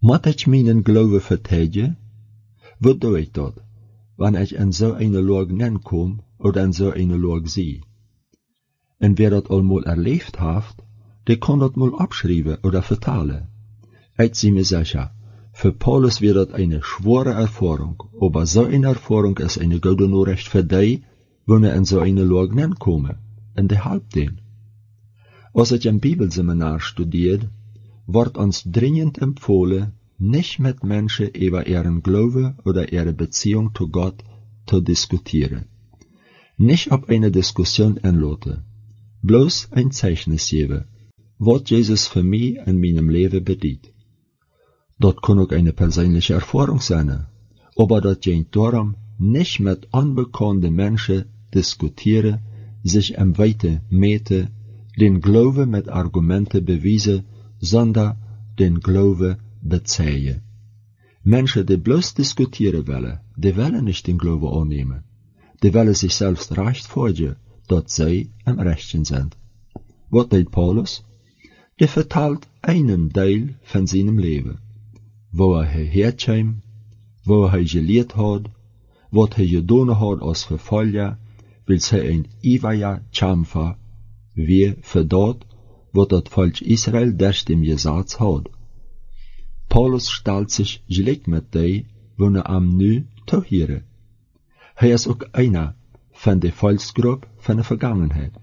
Moet ik mijn geloven vertellen? Wat doe ik dat, wanneer ik in zo'n log kom, of in zo'n log zie? En wie dat allemaal erleefd heeft, die kan dat mal opschrijven of vertalen. Ik zie me zeker, voor Paulus wird dat eine schwere Erfahrung, aber so eine Erfahrung ist eine gute Nachricht für die, wanneer in zo'n log komen, en die helpt den. Als ik een Bibelseminar studeer, wordt ons dringend empfohlen, nicht mit Menschen über ihren Glauben oder ihre Beziehung zu Gott zu diskutieren. Nicht auf eine Diskussion einlassen, bloß ein Zeichnis geben, was Jesus für mich in meinem Leben bedeutet. Dat kann auch eine persönliche Erfahrung sein, aber das geht darum, nicht mit unbekannten Menschen diskutieren, sich im Weite meten, den Glauben mit Argumenten beweisen, sondern den Glauben bezeugen. Menschen, die bloß diskutieren willen, die willen nicht den Glauben annehmen. Die willen sich selbst recht vorgehen, dass sie am Rechten sind. Wat deed Paulus? Die vertelt einen Teil von seinem Leben. Wo herkwam, wo geleerd had, wat gedaan had als vervolger, wil hij een eeuwige kämper, wie voor dat, wat het volk Israël durch dem Gesetz had. Paulus stelt sich gelijk met die, wanneer am nu toeheren. Hij is ook einer van de volksgroep van de vergangenheid.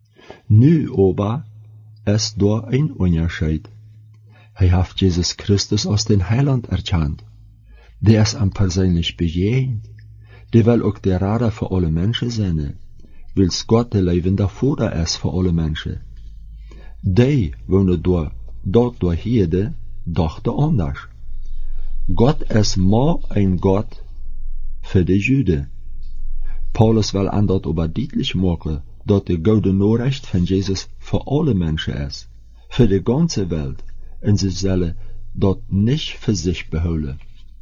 Nu aber ist da ein Unterschied. Hij heeft Jesus Christus als den Heiland erkannt. Der ist am persönlich bejegend. Der will auch der Rader für alle Menschen sein. Wils Gott der levende Vater ist für alle Menschen. Die, wanneer dort doorheerde, dachten anders. Gott ist maar ein Gott für die Juden. Paulus will an dat aber deutlich machen, dat de gute Nachricht von Jesus für alle Menschen ist, für die ganze Welt, und sie sollen dat nicht für sich behouden.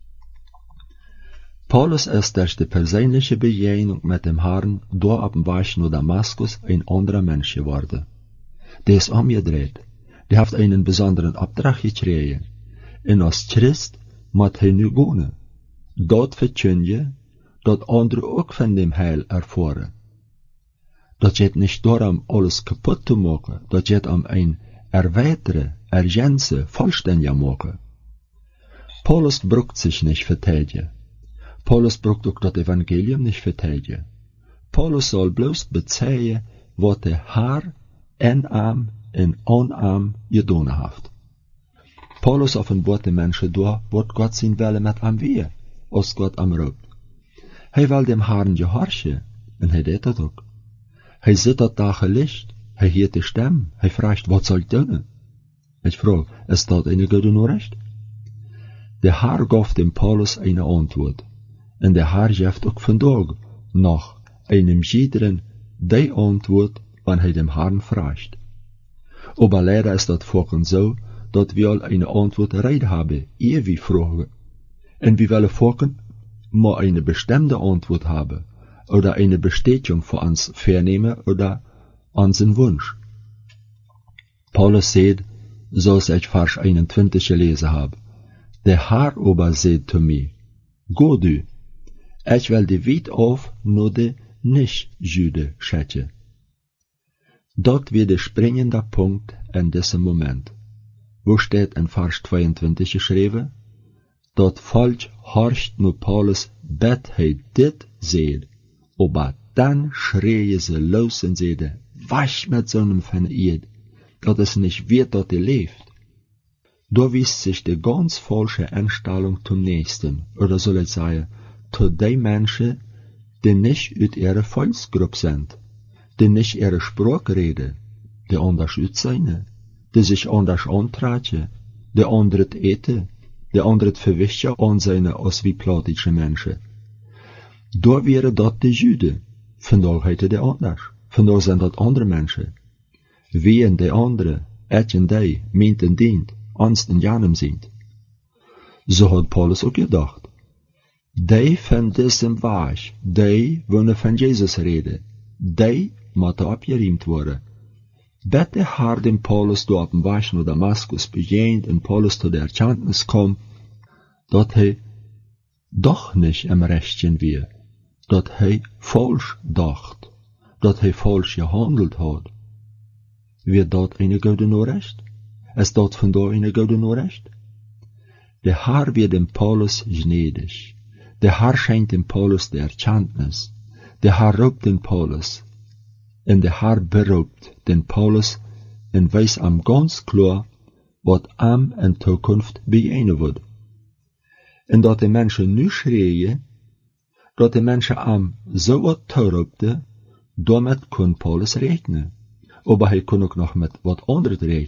Paulus ist durch die persönliche Begegnung mit dem Herrn dort auf dem Weg nach Damaskus ein anderer Mensch geworden. Der ist umgedreht, der hat einen besonderen Auftrag gekriegt, und als Christ moet hij nu gaan, dat verkündigen, dat anderen ook van dem Heil erfahren. Dat geht nicht darum, alles kaputt zu machen, dat geht um ein erweiteren, ergänzen, vollständiger machen. Paulus braucht sich nicht verteidigen. Paulus braucht auch das Evangelium nicht verteidigen. Paulus soll bloß bezeugen, was der Herr en arm en onarm gedaan heeft. Paulus offenbart den Menschen door wat Gott zijn Wille met hem weer, als Gott hem roept. Hij wil dem Herrn gehorchen, en hij deed dat ook. Hij zit dat dagenlicht, hij hoort de stem, hij vraagt, wat zal ik doen? Ik vraag, is dat een goede Nachricht? De Herr gaf dem Paulus eine Antwort, en de Herr geeft ook vandaag nog einem iederen die Antwort, wanneer hij dem Herrn vraagt. Aber leider ist das Volk so, dass wir all eine Antwort reid haben, ehe wir fragen. Und wir wollen Volken mal eine bestimmte Antwort haben, oder eine Bestätigung für uns vernehmen, oder unseren Wunsch. Paulus sagt, zoals ich Vers 21 gelesen habe, der Herr aber sagt zu mir, go du, ich will die weit auf nur die Nicht-Juden schicken. Dort wird der springende Punkt in diesem Moment. Wo steht in Vers 22 geschrieben? Dat Volk horcht nur Paulus, bet hij dit zeed, aber dann schreien sie los und zeiden, was mit so einem von ihr, dat es nicht wird, dat er lebt. Da wies sich die ganz falsche Einstellung zum Nächsten, oder soll ich sagen, zu den Menschen, die nicht uit ihre Volksgruppe sind, die nicht ihre Sprache reden, die anders uitzien, die sich anders antraten, die anderen eten, die anderen verwischen aanzien als wie platische Menschen. Da wäre dat de Juden, vandaag heette die anders, vandaag zijn dat andere Menschen. Wie en die anderen, etjen die, meinten dient, ans en janem sind. So hat Paulus ook gedacht. Die van diesem Weg, die willen van Jesus reden, die moeten opgeriemd worden. Bet de Herr dem Paulus door op een weg naar Damaskus begint en Paulus tot de erkenntnis komt, dat hij doch niet am rechtjen wie, dat hij vals dacht, dat hij vals gehandeld had. Wie dat een goede onrecht? Is dat vandaag een goede onrecht? De Heer weer dem Paulus gnädig. De Heer schenkt dem Paulus de erkenntnis. De Heer roept den Paulus. En de Heer beroopt den Paulus en wijst hem ganz klaar wat hem in toekomst beginnen wordt. En dat de mensen nu schreeuwen, dat de mensen hem zo wat toeroepten, daarmee kon Paulus rekenen. Maar hij kon ook nog met wat anders rekenen.